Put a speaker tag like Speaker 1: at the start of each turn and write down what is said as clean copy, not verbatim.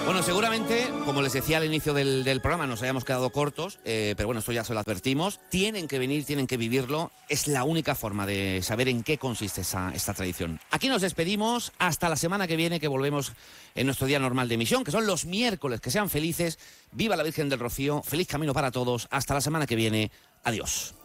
Speaker 1: Bueno, seguramente, como les decía al inicio del programa, nos hayamos quedado cortos, pero bueno, esto ya se lo advertimos. Tienen que venir, tienen que vivirlo. Es la única forma de saber en qué consiste esta tradición. Aquí nos despedimos hasta la semana que viene, que volvemos en nuestro día normal de emisión, que son los miércoles. Que sean felices. Viva la Virgen del Rocío. Feliz camino para todos. Hasta la semana que viene. Adiós.